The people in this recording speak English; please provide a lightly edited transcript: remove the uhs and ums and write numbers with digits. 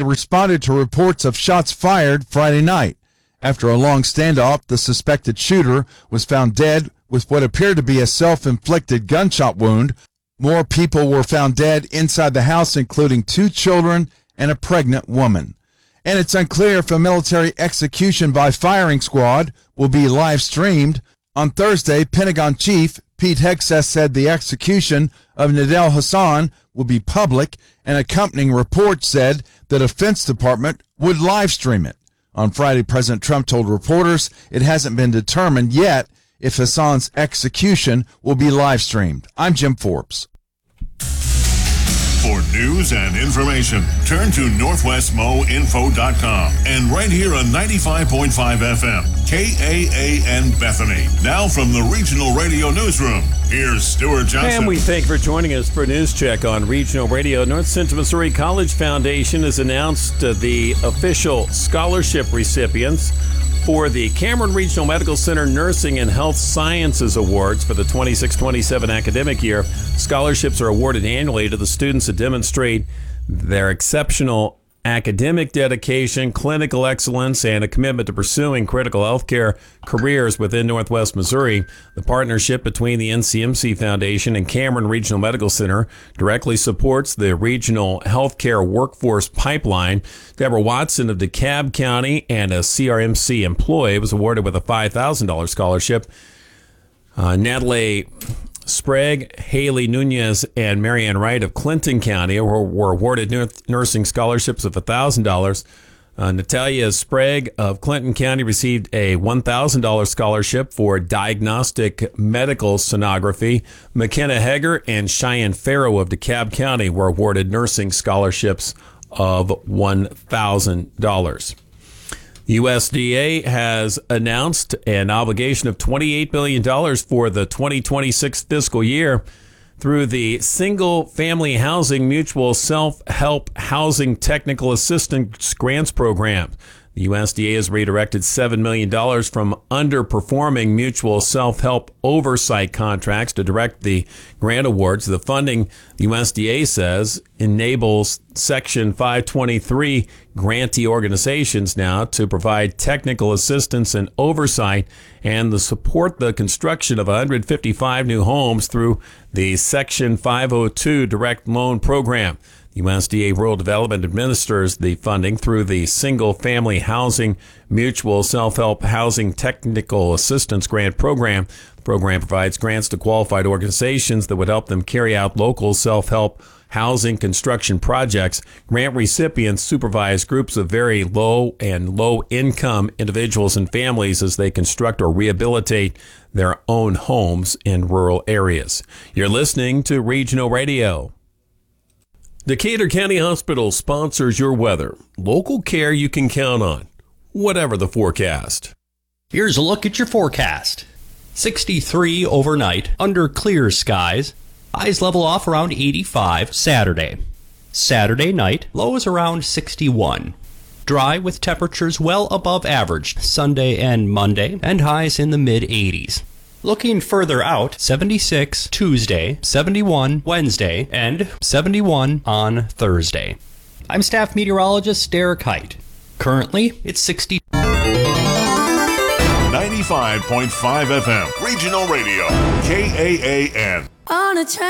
responded to reports of shots fired Friday night. After a long standoff, the suspected shooter was found dead with what appeared to be a self-inflicted gunshot wound. More people were found dead inside the house, including 2 children and a pregnant woman. And it's unclear if a military execution by firing squad will be live streamed. On Thursday, Pentagon Chief Pete Hegseth said the execution of Nidal Hasan will be public, and accompanying reports said the Defense Department would live stream it. On Friday, President Trump told reporters it hasn't been determined yet if Hasan's execution will be live streamed. I'm Jim Forbes. For news and information, turn to NorthwestMoInfo.com and right here on 95.5 FM, KAAN Bethany. Now from the Regional Radio Newsroom, here's Stuart Johnson. And we thank you for joining us for News Check on Regional Radio. North Central Missouri College Foundation has announced the official scholarship recipients for the Cameron Regional Medical Center Nursing and Health Sciences Awards for the 26-27 academic year. Scholarships are awarded annually to the students that demonstrate their exceptional academic dedication, clinical excellence, and a commitment to pursuing critical healthcare careers within Northwest Missouri. The partnership between the NCMC Foundation and Cameron Regional Medical Center directly supports the regional healthcare workforce pipeline. Deborah Watson of DeKalb County and a CRMC employee was awarded with a $5,000 scholarship. Natalie Sprague, Haley Nunez, and Marianne Wright of Clinton County were awarded nursing scholarships of $1,000. Natalia Sprague of Clinton County received a $1,000 scholarship for diagnostic medical sonography. McKenna Hager and Cheyenne Farrow of DeKalb County were awarded nursing scholarships of $1,000. USDA has announced an obligation of $28 billion for the 2026 fiscal year through the Single Family Housing Mutual Self-Help Housing Technical Assistance Grants Program. The USDA has redirected $7 million from underperforming mutual self-help oversight contracts to direct the grant awards. The funding, the USDA says, enables Section 523 grantee organizations now to provide technical assistance and oversight and to support the construction of 155 new homes through the Section 502 direct loan program. USDA Rural Development administers the funding through the Single Family Housing Mutual Self-Help Housing Technical Assistance Grant Program. The program provides grants to qualified organizations that would help them carry out local self-help housing construction projects. Grant recipients supervise groups of very low and low-income individuals and families as they construct or rehabilitate their own homes in rural areas. You're listening to Regional Radio. Decatur County Hospital sponsors your weather. Local care you can count on, whatever the forecast. Here's a look at your forecast. 63 overnight, under clear skies. Highs level off around 85 Saturday. Saturday night, lows around 61. Dry with temperatures well above average Sunday and Monday, and highs in the mid-80s. Looking further out, 76 Tuesday, 71 Wednesday, and 71 on Thursday. I'm staff meteorologist Derek Height. Currently, it's 60. 95.5 FM, Regional Radio, KAAN. On a